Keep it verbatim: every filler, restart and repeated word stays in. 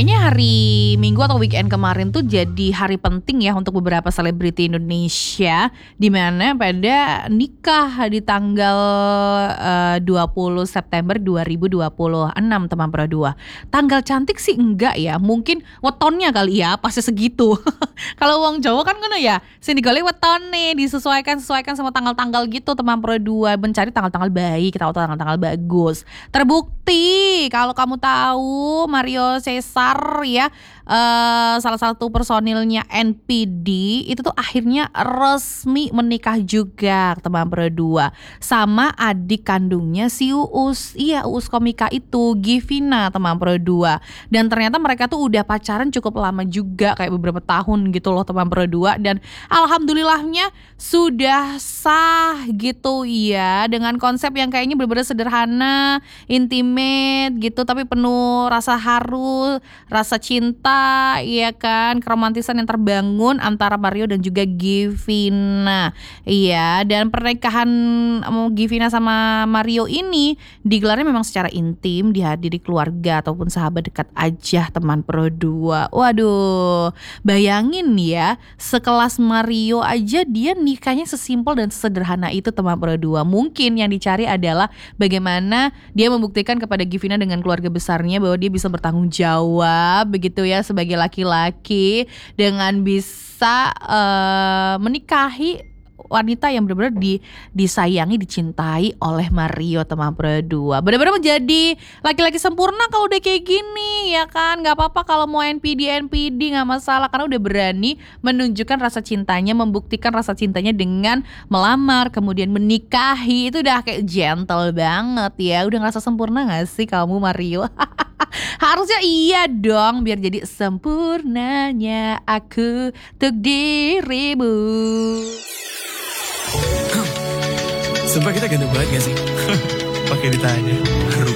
kayaknya hari Minggu atau weekend kemarin tuh jadi hari penting ya untuk beberapa selebriti Indonesia, di mana pada nikah di tanggal uh, dua puluh September dua ribu dua puluh enam teman Pro dua. Tanggal cantik sih enggak ya, mungkin wetonnya kali ya pasti segitu. Kalau wong Jawa kan ngono ya, sing digolek wetone disesuaikan sesuaikan sama tanggal-tanggal gitu teman Pro dua, mencari tanggal-tanggal baik, tahu tanggal-tanggal bagus. Terbukti kalau kamu tahu Mario Cesar ya, uh, salah satu personilnya N P D itu tuh akhirnya resmi menikah juga teman Pro dua sama adik kandungnya si Uus. Iya, Uus komika itu, Givina teman Pro dua. Dan ternyata mereka tuh udah pacaran cukup lama juga, kayak beberapa tahun gitu loh teman Pro dua, dan alhamdulillahnya sudah sah gitu ya, dengan konsep yang kayaknya bener-bener sederhana, intimate gitu, tapi penuh rasa haru, rasa cinta, ya kan, keromantisan yang terbangun antara Mario dan juga Givina. Iya, dan pernikahan Givina sama Mario ini digelarnya memang secara intim, dihadiri keluarga ataupun sahabat dekat aja teman Pro dua. Waduh, bayangin ya, sekelas Mario aja dia nikahnya sesimpel dan sederhana itu teman Pro dua. Mungkin yang dicari adalah bagaimana dia membuktikan kepada Givina dengan keluarga besarnya bahwa dia bisa bertanggung jawab begitu ya sebagai laki-laki, dengan bisa uh, menikahi wanita yang benar-benar di, disayangi, dicintai oleh Mario teman Pro dua. Benar-benar menjadi laki-laki sempurna kalau udah kayak gini ya kan. Gak apa-apa kalau mau N P D N P D, gak masalah, karena udah berani menunjukkan rasa cintanya, membuktikan rasa cintanya dengan melamar kemudian menikahi. Itu udah kayak gentle banget ya. Udah ngerasa sempurna gak sih kamu Mario? Harusnya iya dong, biar jadi sempurnanya aku untuk dirimu. Sumpah kita ganteng banget gak sih? Pakai ditanya.